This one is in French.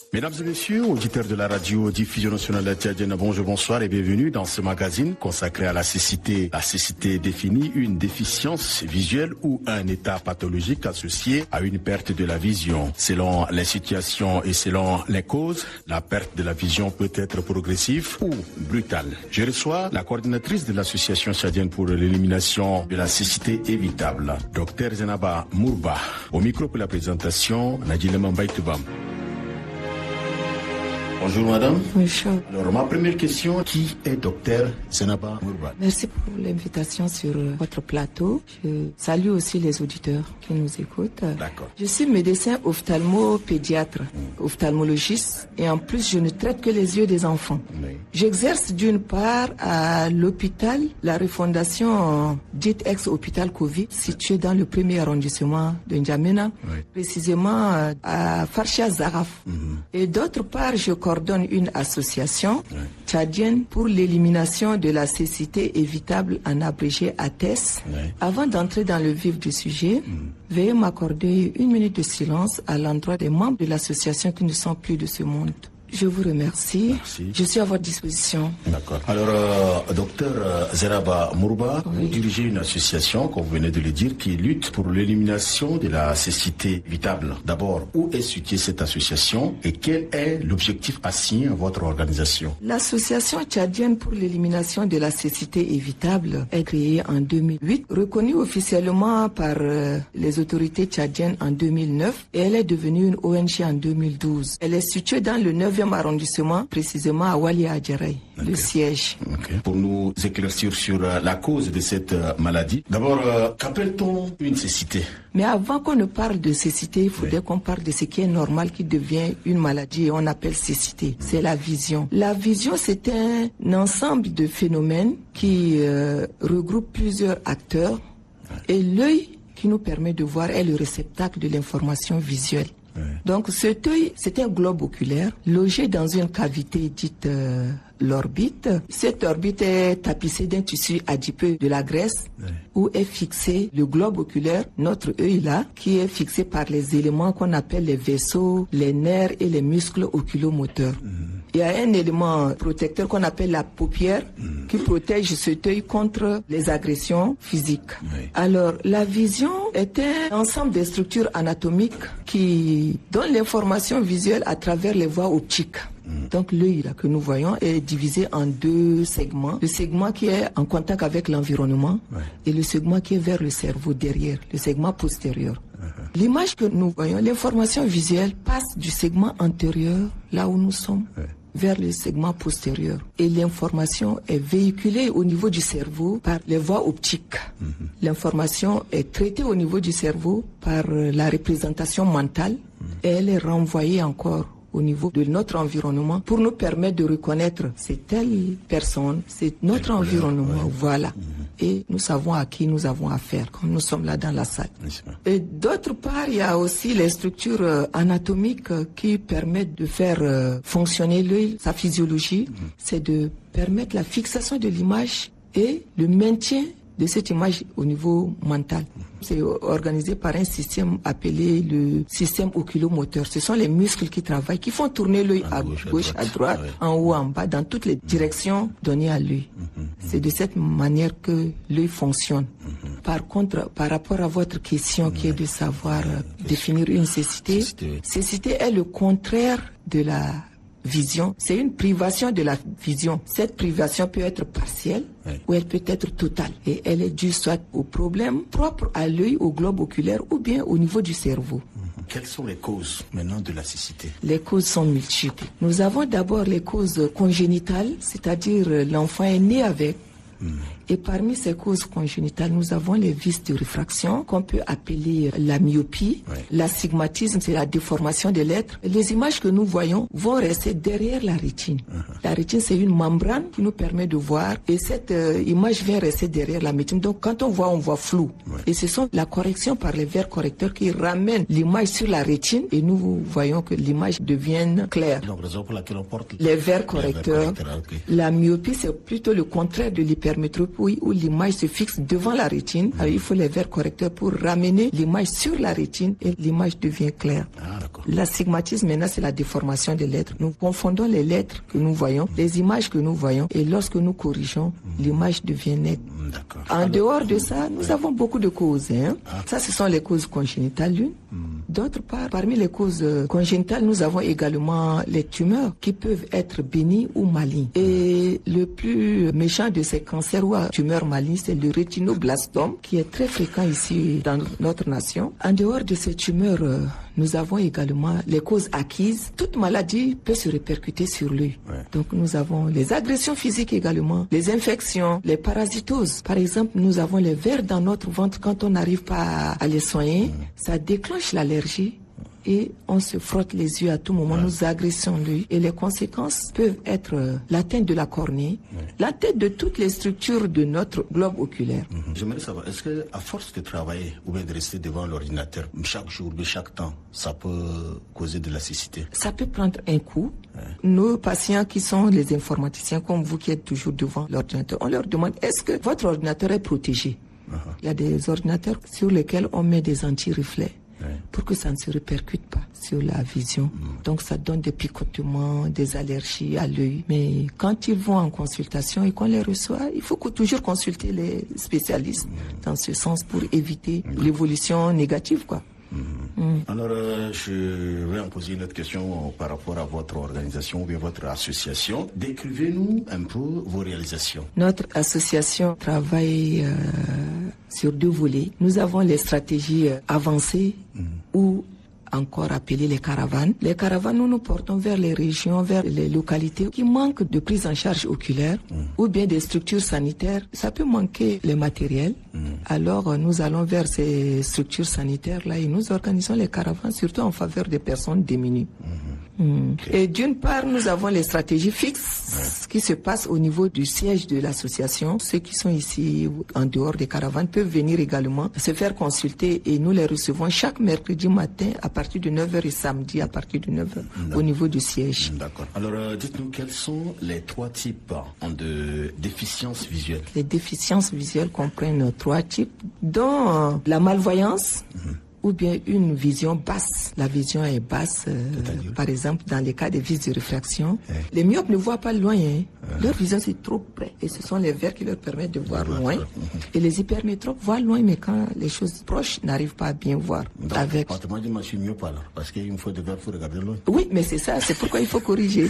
Mesdames et messieurs, auditeurs de la radio diffusion nationale tchadienne, bonjour, bonsoir et bienvenue dans ce magazine consacré à la cécité. La cécité définit une déficience visuelle ou un état pathologique associé à une perte de la vision. Selon les situations et selon les causes, la perte de la vision peut être progressive ou brutale. Je reçois la coordinatrice de l'association tchadienne pour l'élimination de la cécité évitable, Dr Zenaba Mourba. Au micro pour la présentation, Nadine Mambaïtoubam. Bonjour madame. Bonjour. Alors ma première question, qui est docteur Zenaba Mourba? Merci pour l'invitation sur votre plateau. Je salue aussi les auditeurs qui nous écoutent. D'accord. Je suis médecin ophtalmo-pédiatre, ophtalmologiste, et en plus je ne traite que les yeux des enfants. Oui. J'exerce d'une part à l'hôpital, la refondation dite ex-hôpital Covid, située dans le 1er arrondissement de N'Djamena, Oui. précisément à Farcha Zaraf. Et d'autre part, je coordonne une association tchadienne pour l'élimination de la cécité évitable, en abrégé ATES. Oui. Avant d'entrer dans le vif du sujet, veuillez m'accorder 1 minute de silence à l'endroit des membres de l'association qui ne sont plus de ce monde. Je vous remercie. Merci. Je suis à votre disposition. D'accord. Alors, docteur Zenaba Mourba, Oui. vous dirigez une association, comme vous venez de le dire, qui lutte pour l'élimination de la cécité évitable. D'abord, où est située cette association et quel est l'objectif assigné à votre organisation? L'association tchadienne pour l'élimination de la cécité évitable est créée en 2008, reconnue officiellement par les autorités tchadiennes en 2009 et elle est devenue une ONG en 2012. Elle est située dans le 9e arrondissement, précisément à Wali Adjaraï, le siège. Okay. Pour nous éclaircir sur la cause de cette maladie, d'abord, qu'appelle-t-on une cécité? Mais avant qu'on ne parle de cécité, il faudrait qu'on parle de ce qui est normal, qui devient une maladie et on appelle cécité. C'est la vision. La vision, c'est un ensemble de phénomènes qui regroupe plusieurs acteurs et l'œil qui nous permet de voir est le réceptacle de l'information visuelle. Donc cet œil, c'est un globe oculaire logé dans une cavité dite l'orbite. Cette orbite est tapissée d'un tissu adipeux de la graisse où est fixé le globe oculaire, notre œil là, qui est fixé par les éléments qu'on appelle les vaisseaux, les nerfs et les muscles oculomoteurs. Il y a un élément protecteur qu'on appelle la paupière qui protège cet œil contre les agressions physiques. Alors, la vision est un ensemble de structures anatomiques qui donnent l'information visuelle à travers les voies optiques. Donc l'œil là que nous voyons est divisé en 2 segments. Le segment qui est en contact avec l'environnement et le segment qui est vers le cerveau derrière, le segment postérieur. L'image que nous voyons, l'information visuelle passe du segment antérieur, là où nous sommes, vers le segment postérieur. Et l'information est véhiculée au niveau du cerveau par les voies optiques. L'information est traitée au niveau du cerveau par la représentation mentale et elle est renvoyée encore au niveau de notre environnement pour nous permettre de reconnaître c'est telle personne, c'est notre environnement, voilà. Et nous savons à qui nous avons affaire, comme nous sommes là dans la salle. Et d'autre part, il y a aussi les structures anatomiques qui permettent de faire fonctionner l'œil, sa physiologie, c'est de permettre la fixation de l'image et le maintien de cette image au niveau mental. C'est organisé par un système appelé le système oculomoteur. Ce sont les muscles qui travaillent, qui font tourner l'œil à gauche, à droite, en haut, en bas, dans toutes les directions données à l'œil. C'est de cette manière que l'œil fonctionne. Par contre, par rapport à votre question qui est de savoir définir une cécité, cécité est le contraire de la vision, c'est une privation de la vision. Cette privation peut être partielle ou elle peut être totale. Et elle est due soit au problème propre à l'œil, au globe oculaire ou bien au niveau du cerveau. Quelles sont les causes maintenant de la cécité? Les causes sont multiples. Nous avons d'abord les causes congénitales, c'est-à-dire l'enfant est né avec. Et parmi ces causes congénitales, nous avons les vices de réfraction qu'on peut appeler la myopie. L'astigmatisme, c'est la déformation des lettres. Les images que nous voyons vont rester derrière la rétine. La rétine, c'est une membrane qui nous permet de voir et cette image vient rester derrière la rétine. Donc quand on voit flou. Et ce sont la correction par les verres correcteurs qui ramènent l'image sur la rétine et nous voyons que l'image devient claire. Donc, raison pour laquelle on porte les verres correcteurs. La myopie, c'est plutôt le contraire de l'hypermétropie oui, où l'image se fixe devant la rétine. Alors, il faut les verres correcteurs pour ramener l'image sur la rétine et l'image devient claire. L'astigmatisme, maintenant, c'est la déformation des lettres. Nous confondons les lettres que nous voyons, les images que nous voyons, et lorsque nous corrigeons, l'image devient nette. En dehors de ça, nous avons beaucoup de causes. Ça, ce sont les causes congénitales l'une. D'autre part, parmi les causes congénitales, nous avons également les tumeurs qui peuvent être bénignes ou malignes. Et le plus méchant de ces cancers ou tumeurs malignes, c'est le rétinoblastome, qui est très fréquent ici dans notre nation. En dehors de ces tumeurs, nous avons également les causes acquises. Toute maladie peut se répercuter sur l'œil. Donc nous avons les agressions physiques également, les infections, les parasitoses. Par exemple, nous avons les vers dans notre ventre. Quand on n'arrive pas à les soigner, ça déclenche l'allergie. Et on se frotte les yeux à tout moment, nous agressons l'œil. Et les conséquences peuvent être l'atteinte de la cornée, l'atteinte de toutes les structures de notre globe oculaire. J'aimerais savoir, est-ce qu'à force de travailler ou bien de rester devant l'ordinateur chaque jour, de chaque temps, ça peut causer de la cécité? Ça peut prendre un coup. Nos patients qui sont les informaticiens, comme vous qui êtes toujours devant l'ordinateur, on leur demande, est-ce que votre ordinateur est protégé? Il y a des ordinateurs sur lesquels on met des anti-reflets. Pour que ça ne se répercute pas sur la vision. Donc ça donne des picotements, des allergies à l'œil. Mais quand ils vont en consultation et qu'on les reçoit, il faut toujours consulter les spécialistes dans ce sens pour éviter l'évolution négative, quoi. Alors, je vais en poser une autre question par rapport à votre organisation ou bien votre association. Décrivez-nous un peu vos réalisations. Notre association travaille sur 2 volets. Nous avons les stratégies avancées ou encore appelées les caravanes. Les caravanes, nous nous portons vers les régions, vers les localités qui manquent de prise en charge oculaire ou bien des structures sanitaires. Ça peut manquer les matériels. Alors, nous allons vers ces structures sanitaires-là et nous organisons les caravanes, surtout en faveur des personnes démunies. Et d'une part, nous avons les stratégies fixes qui se passent au niveau du siège de l'association. Ceux qui sont ici en dehors des caravanes peuvent venir également se faire consulter et nous les recevons chaque mercredi matin à partir de 9h et samedi à partir de 9h au niveau du siège. D'accord. Alors, dites-nous quels sont les 3 types de déficiences visuelles? Les déficiences visuelles comprennent 3 types, dont la malvoyance, ou bien une vision basse. La vision est basse, par exemple, dans les cas des vis de réfraction. Les myopes ne voient pas loin. Leur vision, c'est trop près. Et ce sont les verres qui leur permettent de voir loin. Et les hypermétropes voient loin, mais quand les choses proches n'arrivent pas à bien voir. Donc, autrement dit, moi, je suis myope alors, parce qu'il me faut des verres pour regarder loin. Oui, mais c'est ça. C'est pourquoi il faut corriger.